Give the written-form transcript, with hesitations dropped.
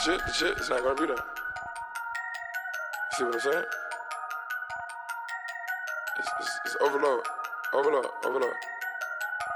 shit, it's not gonna be there. See what I'm saying? It's overload.